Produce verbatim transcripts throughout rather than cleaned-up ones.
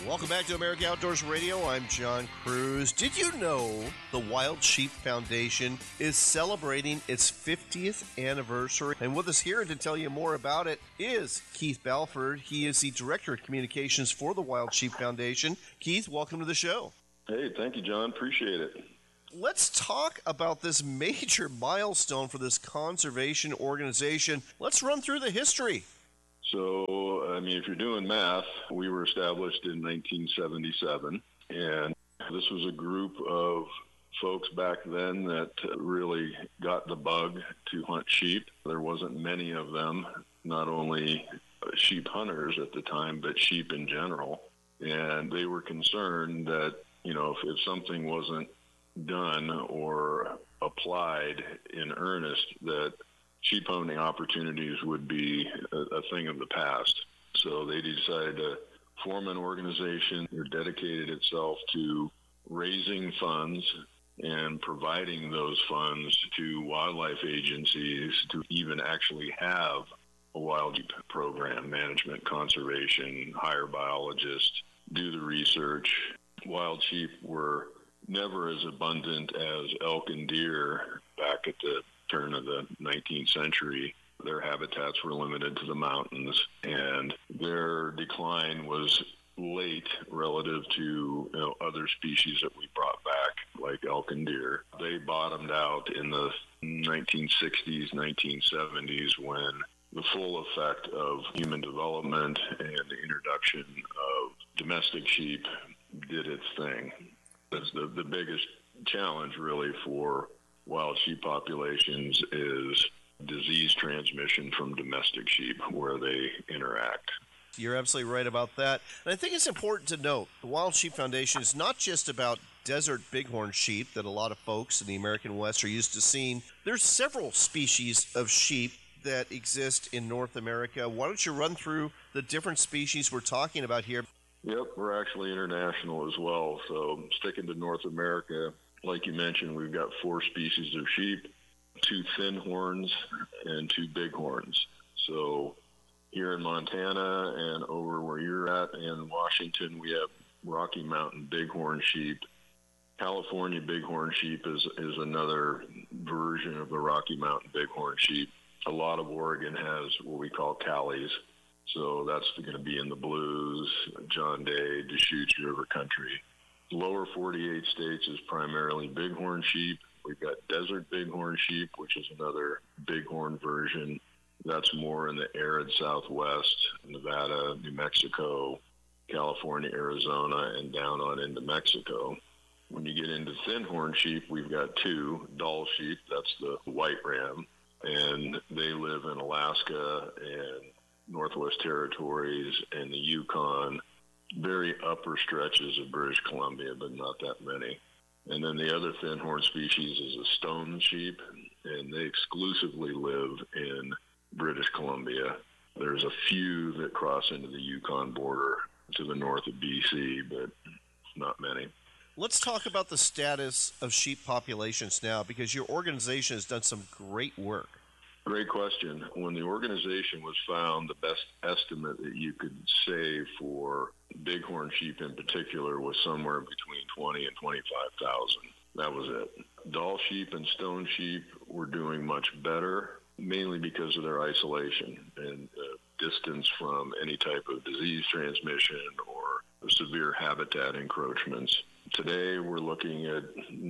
Welcome back to America Outdoors Radio. I'm John Cruz. Did you know the Wild Sheep Foundation is celebrating its fiftieth anniversary? And with us here to tell you more about it is Keith Balford. He is the Director of Communications for the Wild Sheep Foundation. Keith, welcome to the show. Hey, thank you, John. Appreciate it. Let's talk about this major milestone for this conservation organization. Let's run through the history. So, I mean, if you're doing math, we were established in nineteen seventy-seven, and this was a group of folks back then that really got the bug to hunt sheep. There wasn't many of them, not only sheep hunters at the time, but sheep in general. And they were concerned that, you know, if, if something wasn't done or applied in earnest, that sheep hunting opportunities would be a, a thing of the past. So they decided to form an organization that dedicated itself to raising funds and providing those funds to wildlife agencies to even actually have a wild sheep program, management, conservation, hire biologists, do the research. Wild sheep were never as abundant as elk and deer back at the turn of the nineteenth century. Their habitats were limited to the mountains, and their decline was late relative to you know, other species that we brought back, like elk and deer. They bottomed out in the nineteen sixties, nineteen seventies, when the full effect of human development and the introduction of domestic sheep did its thing. That's the, the biggest challenge, really, for wild sheep populations is disease transmission from domestic sheep where they interact. You're absolutely right about that. And I think it's important to note the Wild Sheep Foundation is not just about desert bighorn sheep that a lot of folks in the American West are used to seeing. There's several species of sheep that exist in North America. Why don't you run through the different species we're talking about here? Yep, we're actually international as well. So sticking to North America, like you mentioned, we've got four species of sheep, two thin horns and two bighorns. So here in Montana and over where you're at in Washington, we have Rocky Mountain bighorn sheep. California bighorn sheep is, is another version of the Rocky Mountain bighorn sheep. A lot of Oregon has what we call Callies. So that's going to be in the Blues, John Day, Deschutes River country. Lower forty-eight states is primarily bighorn sheep. We've got desert bighorn sheep, which is another bighorn version. That's more in the arid Southwest, Nevada, New Mexico, California, Arizona, and down on into Mexico. When you get into thin horn sheep, we've got two, Dall sheep, that's the white ram, and they live in Alaska and Northwest Territories and the Yukon, very upper stretches of British Columbia, but not that many. And then the other thin horn species is a stone sheep, and they exclusively live in British Columbia. There's a few that cross into the Yukon border to the north of B C, but not many. Let's talk about the status of sheep populations now, because your organization has done some great work. Great question. When the organization was found, the best estimate that you could say for bighorn sheep in particular was somewhere between twenty and twenty-five thousand. That was it. Dall sheep and stone sheep were doing much better, mainly because of their isolation and uh, distance from any type of disease transmission or severe habitat encroachments. Today, we're looking at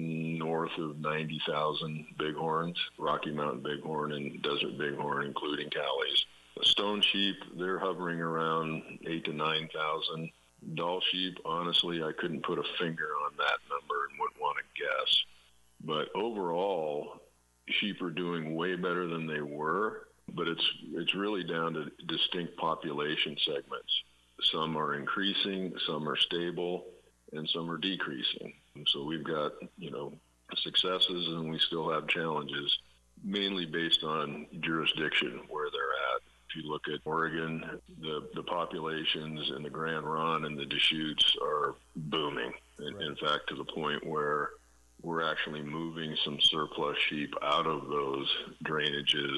north of ninety thousand bighorns, Rocky Mountain bighorn and desert bighorn, including Callies. Stone sheep, they're hovering around eight to nine thousand. Dall sheep, honestly, I couldn't put a finger on that number and wouldn't want to guess. But overall, sheep are doing way better than they were, but it's it's really down to distinct population segments. Some are increasing, some are stable, and some are decreasing. And so we've got, you know, successes and we still have challenges, mainly based on jurisdiction, where they're at. If you look at Oregon, the, the populations in the Grand Ronde and the Deschutes are booming. In, right. in fact, to the point where we're actually moving some surplus sheep out of those drainages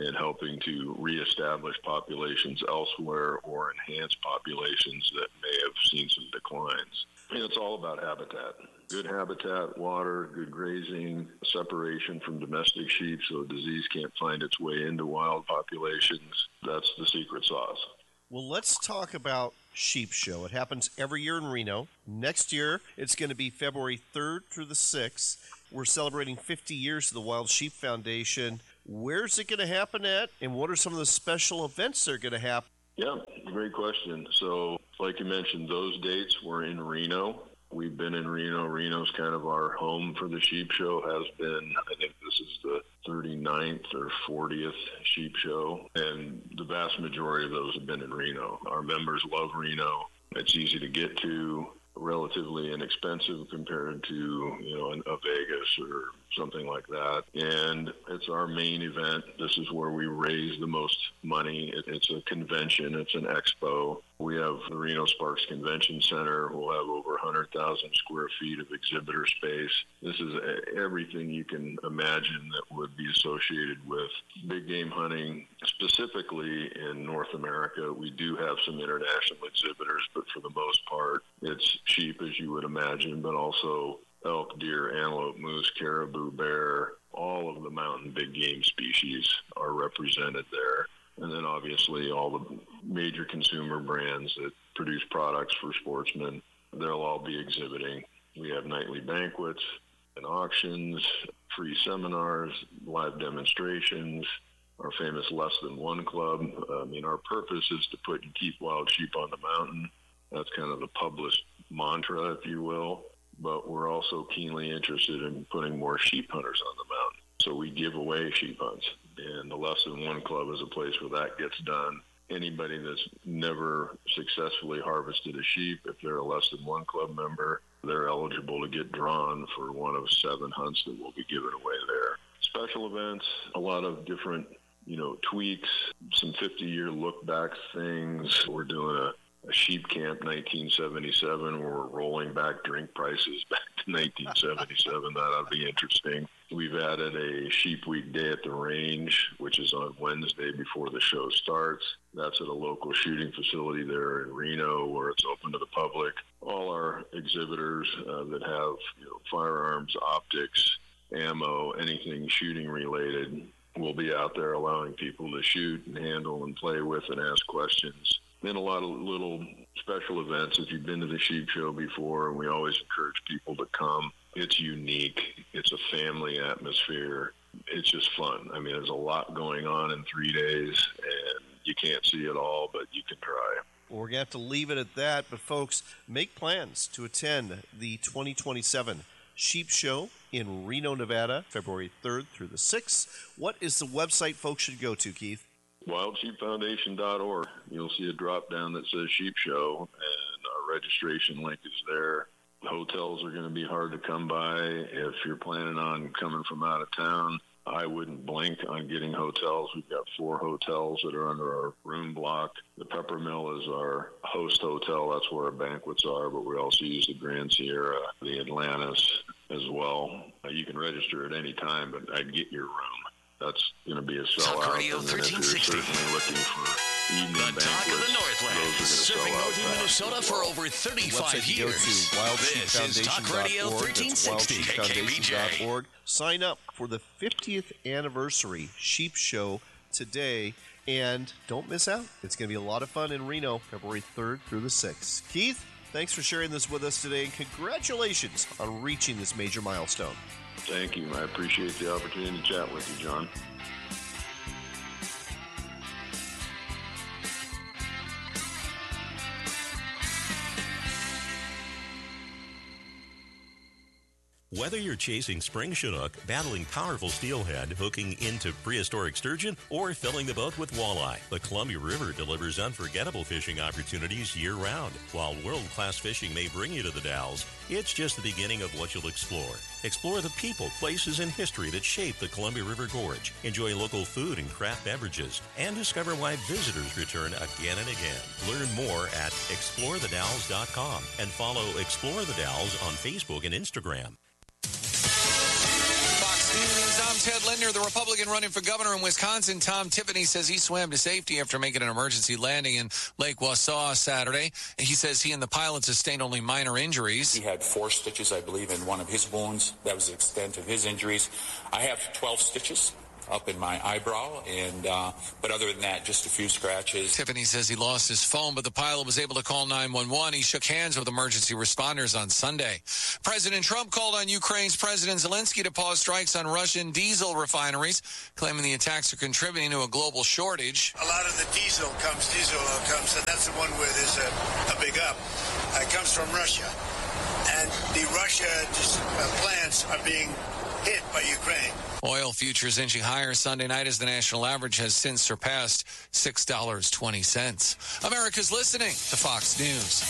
and helping to reestablish populations elsewhere or enhance populations that may have seen some declines. And it's all about habitat. Good habitat, water, good grazing, separation from domestic sheep so disease can't find its way into wild populations. That's the secret sauce. Well, let's talk about Sheep Show. It happens every year in Reno. Next year, it's going to be February third through the sixth. We're celebrating fifty years of the Wild Sheep Foundation. Where's it going to happen at, and what are some of the special events that are going to happen? Yeah, great question. So, like you mentioned, those dates were in Reno. We've been in Reno. Reno's kind of our home for the Sheep Show, has been. I think this is the thirty-ninth or fortieth Sheep Show, and the vast majority of those have been in Reno. Our members love Reno. It's easy to get to, relatively inexpensive compared to, you know, a Vegas or something like that. And it's our main event. This is where we raise the most money. It's a convention. It's an expo. We have the Reno Sparks Convention Center. We'll have over one hundred thousand square feet of exhibitor space. This is everything you can imagine that would be associated with big game hunting, specifically in North America. We do have some international exhibitors, but for the most part, it's sheep, as you would imagine, but also elk, deer, antelope, moose, caribou, bear. All of the mountain big game species are represented there. And then obviously all the major consumer brands that produce products for sportsmen, they'll all be exhibiting. We have nightly banquets and auctions, free seminars, live demonstrations, our famous Less Than One Club. I mean, our purpose is to put and keep wild sheep on the mountain. That's kind of the published mantra, if you will. But we're also keenly interested in putting more sheep hunters on the mountain. So we give away sheep hunts. And the Less Than One Club is a place where that gets done. Anybody that's never successfully harvested a sheep, if they're a Less Than One Club member, they're eligible to get drawn for one of seven hunts that will be given away there. Special events, a lot of different, you know, tweaks, some fifty-year look-back things. We're doing a A sheep camp nineteen seventy-seven, where we're rolling back drink prices back to nineteen seventy-seven. That ought to be interesting. We've added a Sheep Week Day at the range, which is on Wednesday before the show starts. That's at a local shooting facility there in Reno, where it's open to the public. All our exhibitors uh, that have, you know, firearms, optics, ammo, anything shooting related will be out there allowing people to shoot and handle and play with and ask questions. Then a lot of little special events. If you've been to the Sheep Show before, and we always encourage people to come. It's unique. It's a family atmosphere. It's just fun. I mean, there's a lot going on in three days, and you can't see it all, but you can try. Well, we're going to have to leave it at that. But, folks, make plans to attend the twenty twenty-seven Sheep Show in Reno, Nevada, February third through the sixth. What is the website folks should go to, Keith? wild sheep foundation dot org. You'll see a drop down that says Sheep Show, and our registration link is there. Hotels are going to be hard to come by. If you're planning on coming from out of town, I wouldn't blink on getting hotels. We've got four hotels that are under our room block. The Peppermill is our host hotel. That's where our banquets are, but we also use the Grand Sierra, the Atlantis as well. You can register at any time, but I'd get your room. That's going to be a sellout. Talk Radio thirteen sixty. If you're certainly looking for evening the banquets, talk of the Northland, serving northern Minnesota for over thirty-five years. This is Talk Radio thirteen sixty, K K B J. Sign up for the fiftieth anniversary Sheep Show today, and don't miss out. It's going to be a lot of fun in Reno, February third through the sixth. Keith, thanks for sharing this with us today, and congratulations on reaching this major milestone. Thank you. I appreciate the opportunity to chat with you, John. Whether you're chasing spring chinook, battling powerful steelhead, hooking into prehistoric sturgeon, or filling the boat with walleye, the Columbia River delivers unforgettable fishing opportunities year-round. While world-class fishing may bring you to the Dalles, it's just the beginning of what you'll explore. Explore the people, places, and history that shape the Columbia River Gorge. Enjoy local food and craft beverages, and discover why visitors return again and again. Learn more at explore the dalles dot com and follow Explore the Dalles on Facebook and Instagram. I'm Ted Linder, the Republican running for governor in Wisconsin. Tom Tiffany says he swam to safety after making an emergency landing in Lake Wausau Saturday. He says he and the pilot sustained only minor injuries. He had four stitches, I believe, in one of his wounds. That was the extent of his injuries. I have twelve stitches up in my eyebrow, and uh, but other than that, just a few scratches. Tiffany says he lost his phone, but the pilot was able to call nine one one. He shook hands with emergency responders on Sunday. President Trump called on Ukraine's President Zelensky to pause strikes on Russian diesel refineries, claiming the attacks are contributing to a global shortage. A lot of the diesel comes, diesel oil comes, and that's the one where there's a, a big up. It comes from Russia, and the Russia uh, plants are being hit by Ukraine. Oil futures inching higher Sunday night as the national average has since surpassed six dollars and twenty cents. America's listening to Fox News.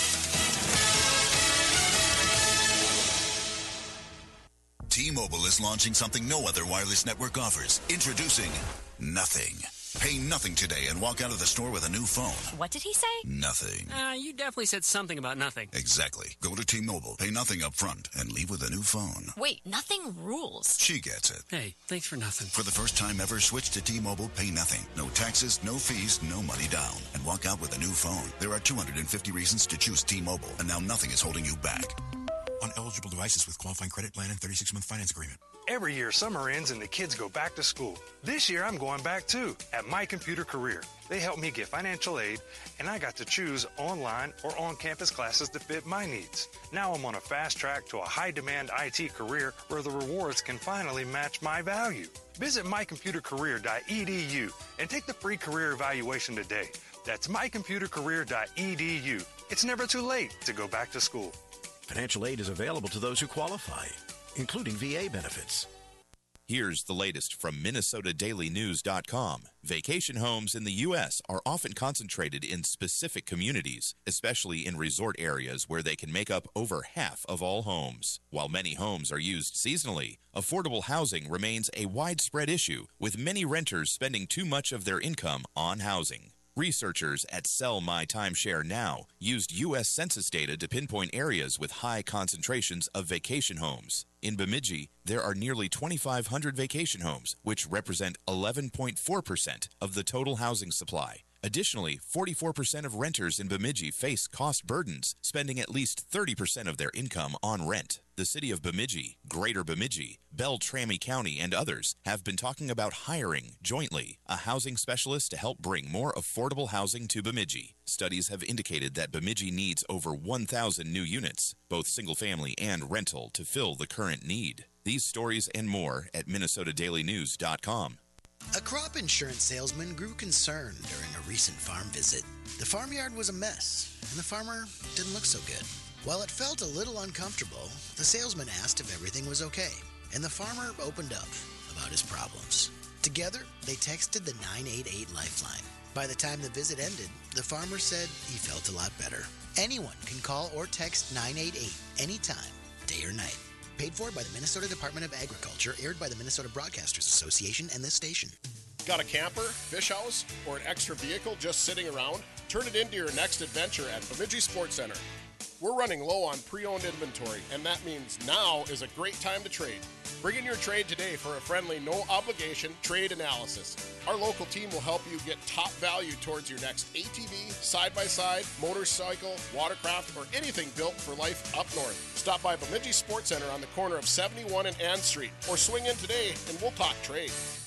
T-Mobile is launching something no other wireless network offers. Introducing Nothing. Pay nothing today and walk out of the store with a new phone. What did he say? Nothing. Uh, you definitely said something about nothing. Exactly. Go to T-Mobile, pay nothing up front, and leave with a new phone. Wait, nothing rules. She gets it. Hey, thanks for nothing. For the first time ever, switch to T-Mobile, pay nothing. No taxes, no fees, no money down. And walk out with a new phone. There are two hundred fifty reasons to choose T-Mobile, and now nothing is holding you back. On eligible devices with qualifying credit plan and thirty-six month finance agreement. Every year, summer ends and the kids go back to school. This year, I'm going back too, at My Computer Career. They helped me get financial aid, and I got to choose online or on-campus classes to fit my needs. Now I'm on a fast track to a high-demand I T career where the rewards can finally match my value. Visit my computer career dot e d u and take the free career evaluation today. That's my computer career dot e d u. It's never too late to go back to school. Financial aid is available to those who qualify, including V A benefits. Here's the latest from Minnesota Daily News dot com. Vacation homes in the U S are often concentrated in specific communities, especially in resort areas where they can make up over half of all homes. While many homes are used seasonally, affordable housing remains a widespread issue, with many renters spending too much of their income on housing. Researchers at Sell My Timeshare Now used U S Census data to pinpoint areas with high concentrations of vacation homes. In Bemidji, there are nearly twenty-five hundred vacation homes, which represent eleven point four percent of the total housing supply. Additionally, forty-four percent of renters in Bemidji face cost burdens, spending at least thirty percent of their income on rent. The city of Bemidji, Greater Bemidji, Beltrami County, and others have been talking about hiring, jointly, a housing specialist to help bring more affordable housing to Bemidji. Studies have indicated that Bemidji needs over one thousand new units, both single-family and rental, to fill the current need. These stories and more at Minnesota Daily News dot com. A crop insurance salesman grew concerned during a recent farm visit. The farmyard was a mess, and the farmer didn't look so good. While it felt a little uncomfortable, the salesman asked if everything was okay, and the farmer opened up about his problems. Together, they texted the nine eight eight Lifeline. By the time the visit ended, the farmer said he felt a lot better. Anyone can call or text nine eight eight anytime, day or night. Paid for by the Minnesota Department of Agriculture, aired by the Minnesota Broadcasters Association and this station. Got a camper, fish house, or an extra vehicle just sitting around? Turn it into your next adventure at Bemidji Sports Center. We're running low on pre-owned inventory, and that means now is a great time to trade. Bring in your trade today for a friendly, no-obligation trade analysis. Our local team will help you get top value towards your next A T V, side-by-side, motorcycle, watercraft, or anything built for life up north. Stop by Bemidji Sports Center on the corner of seventy-one and Ann Street, or swing in today and we'll talk trade.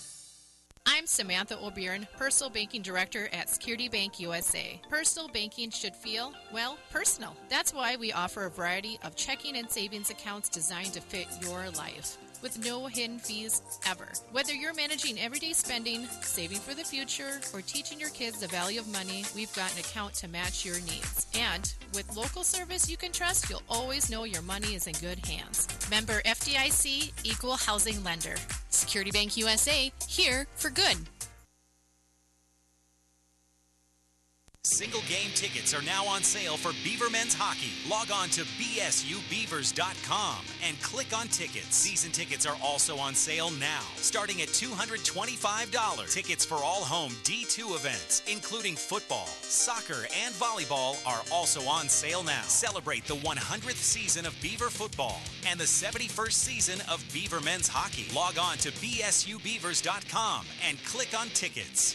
I'm Samantha O'Byrne, Personal Banking Director at Security Bank U S A. Personal banking should feel, well, personal. That's why we offer a variety of checking and savings accounts designed to fit your life, with no hidden fees ever. Whether you're managing everyday spending, saving for the future, or teaching your kids the value of money, we've got an account to match your needs. And with local service you can trust, you'll always know your money is in good hands. Member F D I C, Equal Housing Lender. Security Bank U S A, here for good. Single game tickets are now on sale for Beaver Men's Hockey. Log on to B S U beavers dot com and click on tickets. Season tickets are also on sale now, starting at two hundred twenty-five dollars. Tickets for all home D two events, including football, soccer, and volleyball, are also on sale now. Celebrate the one hundredth season of Beaver football and the seventy-first season of Beaver Men's Hockey. Log on to B S U beavers dot com and click on tickets.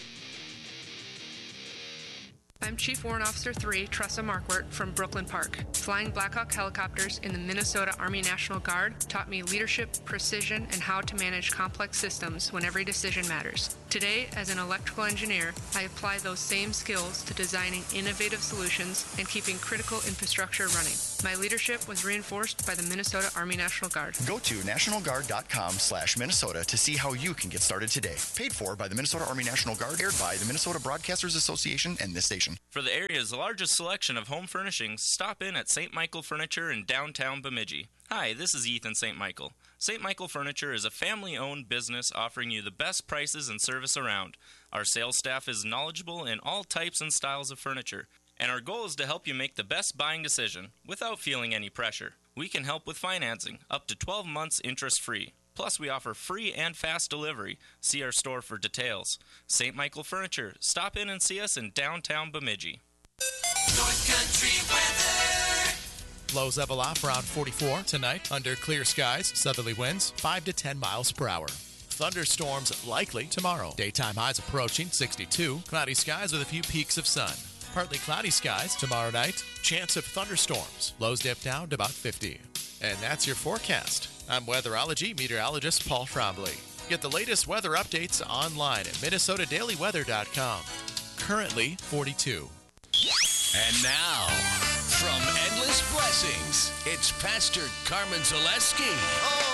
I'm Chief Warrant Officer three, Tressa Markwart from Brooklyn Park. Flying Blackhawk helicopters in the Minnesota Army National Guard taught me leadership, precision, and how to manage complex systems when every decision matters. Today, as an electrical engineer, I apply those same skills to designing innovative solutions and keeping critical infrastructure running. My leadership was reinforced by the Minnesota Army National Guard. Go to national guard dot com slash Minnesota to see how you can get started today. Paid for by the Minnesota Army National Guard, aired by the Minnesota Broadcasters Association and this station. For the area's largest selection of home furnishings, stop in at Saint Michael Furniture in downtown Bemidji. Hi, this is Ethan Saint Michael. Saint Michael Furniture is a family-owned business offering you the best prices and service around. Our sales staff is knowledgeable in all types and styles of furniture, and our goal is to help you make the best buying decision without feeling any pressure. We can help with financing, up to twelve months interest-free. Plus, we offer free and fast delivery. See our store for details. Saint Michael Furniture. Stop in and see us in downtown Bemidji. North Country weather. Lows level off around forty-four tonight under clear skies. Southerly winds five to ten miles per hour. Thunderstorms likely tomorrow. Daytime highs approaching sixty-two. Cloudy skies with a few peaks of sun. Partly cloudy skies tomorrow night. Chance of thunderstorms. Lows dip down to about fifty. And that's your forecast. I'm weatherology meteorologist Paul Trombley. Get the latest weather updates online at minnesota daily weather dot com. Currently forty-two. And now, from Endless Blessings, it's Pastor Carmen Zaleski.